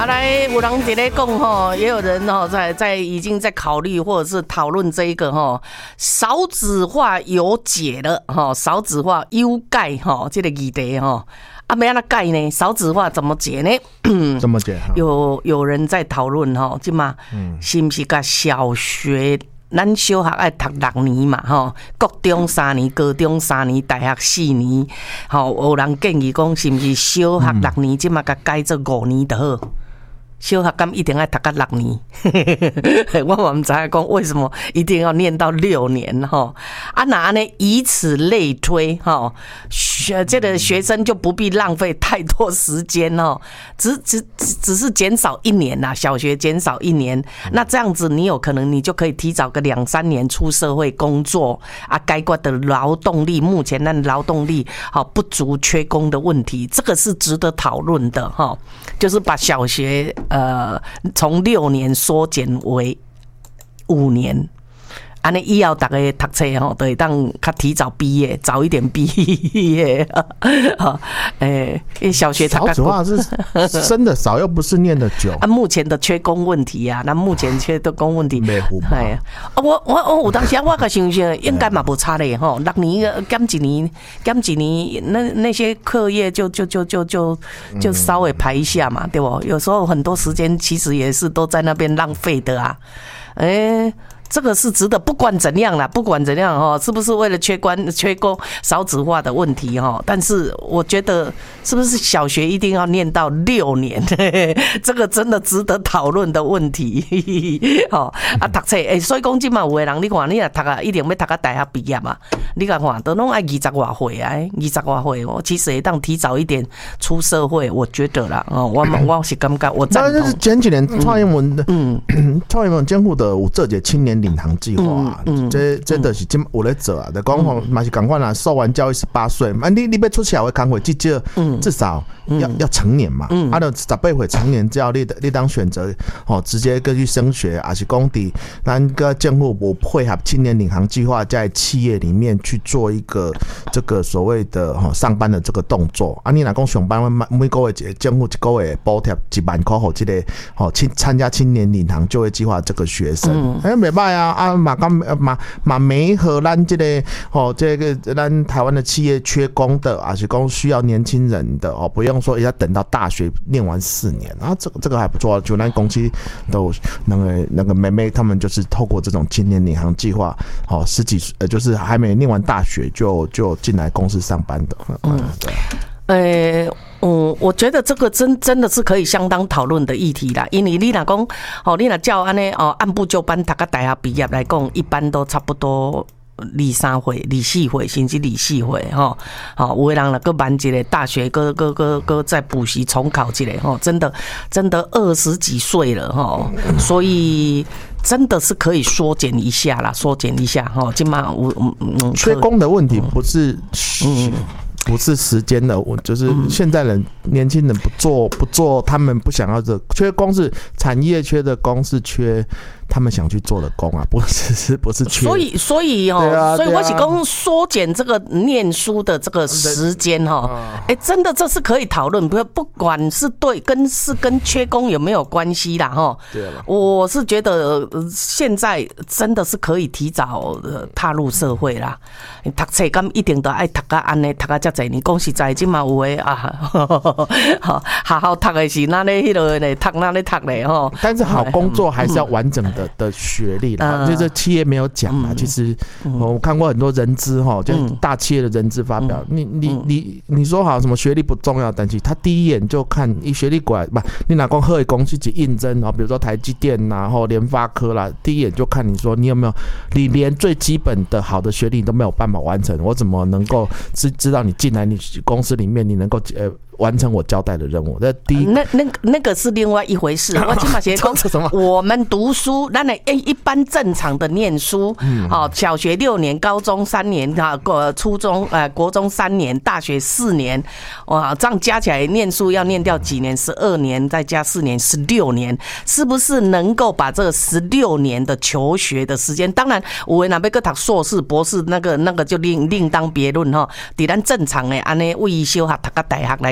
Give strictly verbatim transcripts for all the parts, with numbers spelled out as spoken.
好来，有人在咧讲吼，也有人吼在在已经在考虑或者是讨论这一个吼少子化有解了吼，少子化有解吼，这个议题吼。啊，没安那解呢？少子化怎么解呢？ 怎么解？ 有有人在讨论吼，即嘛，是不是甲小学？咱小学爱读六年嘛，吼，国中三年，高中三年，大学四年，吼，有人建议讲，是不是小学六年，即嘛甲改做五年就好？小学敢一定要读到六年？我我们才讲为什么一定要念到六年哈？啊，那呢？以此类推哈，学这个学生就不必浪费太多时间哦，只只只是减少一年呐，小学减少一年，那这样子你有可能你就可以提早个两三年出社会工作啊，该国的劳动力目前那劳动力好不足缺工的问题，这个是值得讨论的哈，就是把小学。呃，从六年缩减为五年，安尼以后大家读册吼，都会当较提早毕业，早一点毕业。哈，诶，小学少子化是生的少，又不是念的久。 啊，目前的缺工问题啊，那目前缺的工问题，哎呀，我我我有当时我个想想，应该嘛不差嘞吼，六年减几年，减几年，那那些课业就就就就就就稍微排一下嘛，对不？有时候很多时间其实也是都在那边浪费的啊，哎。这个是值得，不管怎样啦，不管怎样哈，是不是为了缺官缺工少子化的问题哈？但是我觉得，是不是小学一定要念到六年？这个真的值得讨论的问题。哦，啊，读册诶，所以讲今嘛有的人，你看你若读啊，一定要读到大学毕业嘛。你看看，都拢爱二十外岁啊，二十外岁哦，其实会当提早一点出社会，我觉得啦，哦，我我是感觉我赞同。 是前几年蔡英文的，嗯，蔡英文监护的有这届青年领航计划、啊嗯嗯，这这都是今有在做啊。就讲吼，嘛是赶快啦，受完教育十八岁嘛，你你要出社会工作，至少至少要要成年嘛。啊，就十八岁成年之后，你你当选择哦，直接跟去升学，还是讲伫咱个政府有配合青年领航计划，在企业里面去做一个这个所谓的哈上班的这个动作。啊，你若讲上班，每个月政府一个月补贴一万块，给这个哦青参加青年领航就业计划这个学生，哎，没歹啊。啊，嘛刚嘛嘛没和咱这个哦，这个咱台湾的企业缺工的，还是讲需要年轻人的哦，不用说要等到大学念完四年，啊，这个这个还不错，就咱公司都那个那个妹妹他们就是透过这种青年领航计划，哦，十几岁呃，就是还没念完大学就就进来公司上班的，嗯，对。 呃，嗯，我觉得这个真真的是可以相当讨论的议题啦。因为你若讲，哦，你若照安尼哦，按部就班，读到大学毕业来讲，一般都差不多二三岁、二四岁，甚至二四岁吼。好，有的人若搁慢一个大学，搁搁搁搁再补习重考一个吼，真的真的二十几岁了吼，所以。真的是可以缩减一下啦，缩减一下哈。今嘛我嗯嗯， 缺工的问题不是嗯。不是时间的，我就是现在人、嗯、年轻人不做不做，他们不想要这缺工是产业缺的工是缺他们想去做的工啊，不是是不是缺？ 所以所以哦，啊、所以我是讲缩减这个念书的这个时间哈，哎、欸，真的这是可以讨论，不不管是对跟是跟缺工有没有关系啦哈。对了，我是觉得现在真的是可以提早踏入社会啦。读册咁一定都爱读到安尼，读到遮侪年。讲实在，即嘛有诶啊，好好读诶是哪里迄落咧，读哪里读咧吼。 但是好工作还是要完整的的学历啦，就这企业没有讲啦。其实我看过很多人资哈，就大企业的人资发表，你你你你说好什么学历不重要，但是他第一眼就看你学历过来，不，你哪讲好的公司去应征啊，比如说台积电呐，或联发科啦，第一眼就看你说你有没有，你连最基本的好的学历都没有办法完成，我怎么能够知知道你进来你公司里面你能够呃完成我交代的任务？那第一， 那那那个是另外一回事。我起码写讲，我们读书，那你一般正常的念书，嗯，好，小学六年，高中三年，哈，初中呃国中三年，大学四年，哇，这样加起来念书要念掉几年？十二年，再加四年，十六年，是不是能够把这十六年的求学的时间？当然，有的那边个读硕士、博士，那个那个就另另当别论哈。在咱正常的安尼为小学读到大学来。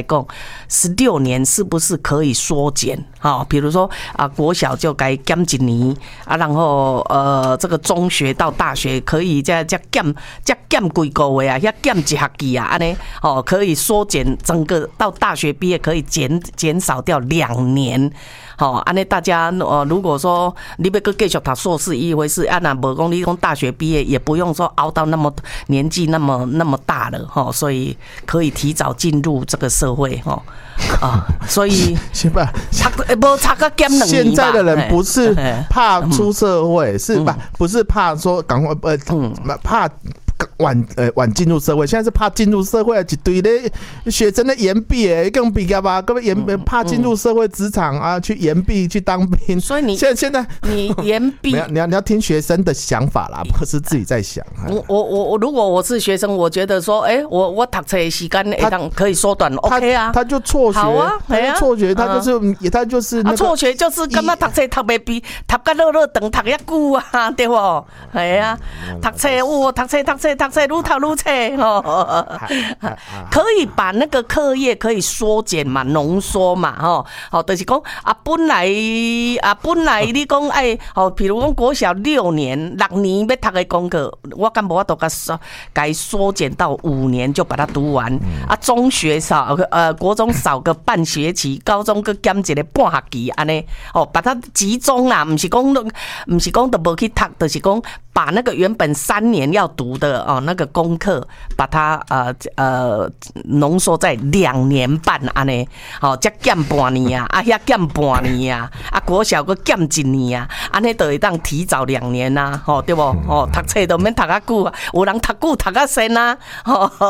讲，十六年是不是可以缩减？好，比如说啊，国小就该减一年啊，然后呃，这个中学到大学可以再再减再减几个月啊，要减一学期啊，安尼哦，可以缩减整个到大学毕业可以减减少掉两年。好，安尼大家呃，如果说你要搁继续读硕士一回事，啊，那无讲你讲大学毕业也不用说熬到那么年纪那么那么大了哈，所以可以提早进入这个社会哈啊，所以是吧？ 差不差个减两年吧。 现在的人不是怕出社会，是吧？不是怕说赶快呃，怕。晚呃晚进入社会，现在是怕进入社会一堆的学生的延毕诶，更比较吧，各位延怕进入社会职场啊，去延毕去当兵。 所以你现在现在你延毕， 你要你要听学生的想法啦，不是自己在想。 我我我如果我是学生，我觉得说，哎、欸，我我读册的时间会当可以缩短 ，OK 啊， 他就辍学，好啊，他就辍学，他就是也他就是那辍学就是干嘛读册读未毕，读个乐乐等读遐久啊，对不？系啊，读册我读册读册读册愈读愈册哦，可以把那个课业可以缩减嘛，浓缩嘛，吼，好，就是讲啊，本来啊，本来你讲哎，哦，比如讲国小六年、六年要读的功课，我敢无法度甲该缩减到五年就把它读完。啊，中学少呃，国中少个半学期，高中搁减一个半学期，安尼哦，把它集中啦，不是讲不是讲都无去读，就是讲把那个原本三年要读的哦那个功课，把它呃呃浓缩在两年半安尼，哦，才减半年啊，啊遐减半年啊，啊国小搁减一年啊，安尼就会当提早两年啊，吼、哦、对不？哦，读册都免读啊久啊，有人读久读啊深啊，吼、哦。